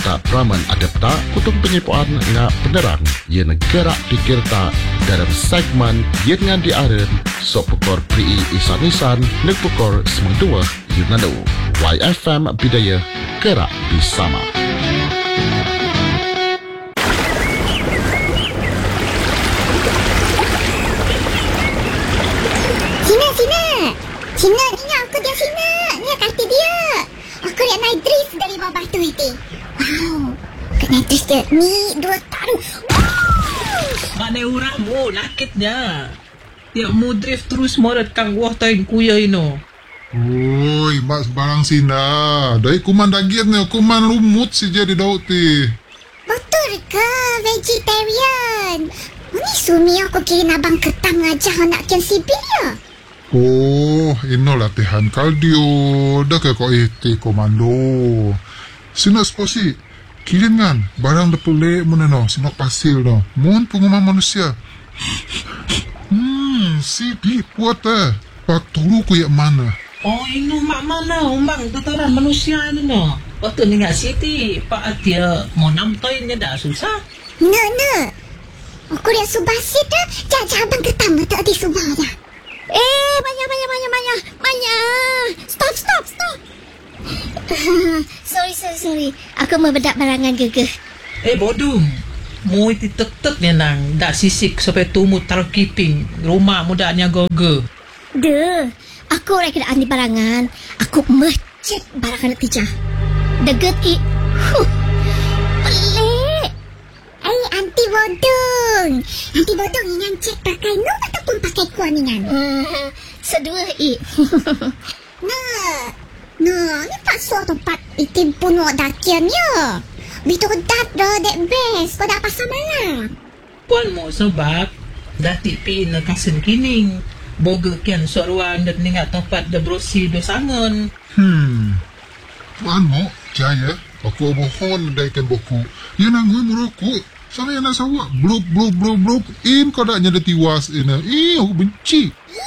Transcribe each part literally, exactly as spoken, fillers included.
mata praman adapta kutong penyipuan nga penerang yang gerak dikirta dalam segmen yang ngan diaren sok pekor prii isan-isan nek pekor semang dua Yunanu Y F M Bidaya Gerak Bersama. Sina, Sina. Sina, ingat aku dia Sina. Ni kaki dia. Aku lihat naik dress dari bawah batu itu. Wow. Kena dress dia. Ni dua taruh. Wow. Mana urangmu nakitnya. Dia mau drift terus morat kang wah tain kuya ino. Oi, mak barang Sina. Dari kuman dagingnya, kuman lumut si jadi daun ti. Betul ke vegetarian? Ini sumi aku kirim abang ketang aja nak kian sipil ya. Oh, ino latihan kardio. Dah ke kau iti komando. Sina sposi. Kirim kan barang depulek mana no. Sina pasil no. Mohon pengumuman manusia. Hmm, si di puat eh. Pak tolu ku yak mana? Oh, ino mak mana umbang tataran manusia ini no. Waktu ni nggak siti, Pak dia mau namtoinnya dah susah. No, no. Aku lihat subah situ. Jajah abang ketang tak di subah dah. Eh, banyak, banyak, banyak, banyak. Banyak. Stop, stop, stop. sorry, sorry, sorry. Aku mau bedak barangan gegeh. Eh, bodoh. Mau itu tek-tek ni nang. Dak sisik sampai tumut taruh kiping. Rumah mudanya goge. Duh. Aku orang kena andi barangan. Aku mecet barangan tijah. Deget i. Huh. Pelik. Eh, anti bodong. Anti bodong ingat cek pakai nu ataupun pakai kuaningan. Hmm, sedua i. Nah. Nah, ni pak suat tempat itim pun wak dakian ya. Bitu dat dah dek best. Kau dah pasal malam. Puan mau sebab dah tipi nak kasen kining. Boga kian suaruan dan ningat tempat dah berosi do sangon. Hmm. Puan mo, jaya. Aku mohon daikan boku. Ya nangui merokok. Sana yang nak sawak. Blup, blup, blup, blup. In kau dah nyada tiwas ina. Eh, aku benci.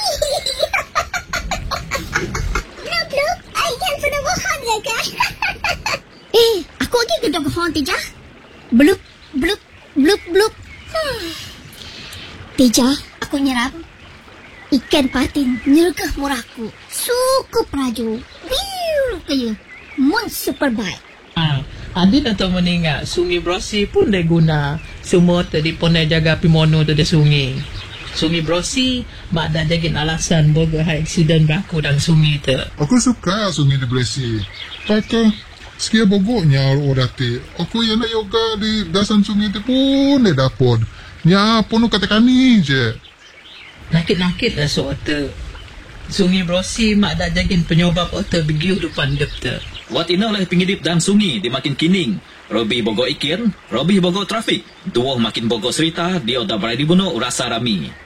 Blup, blup. Ayah sudah mohon ya kan? Eh, aku lagi kena mohon Tijah. Blup, blup, blup, blup. Hmm. Tijah, aku nyerap. Ikan patin nyergah murahku. Suku praju. Biu kaya. Mun super baik. Ah, adin atau meningat sungai Brosi pun dah guna. Semua tadi pun dah jaga pimono tu dah sungai. Sungai Brosi mak dah jagin alasan boga high accident berlaku dalam sungai tu. Aku suka sungai di Bresi. Pakai sekia bogoknya orang ti. Aku yang nak yoga di dasan sungai tu pun dah dapat. Nya pun katakan ni je. Nakit-nakit lah soal tu. Sungai Brosi mak dah jagin penyobab otak begiu depan dep tu. Wat ina lah pingidip dan sungi di makin kining. Robi bogo ikir, Robi bogo trafik. Dua makin bogo serita, dia dah berada di bunuh rasa rami.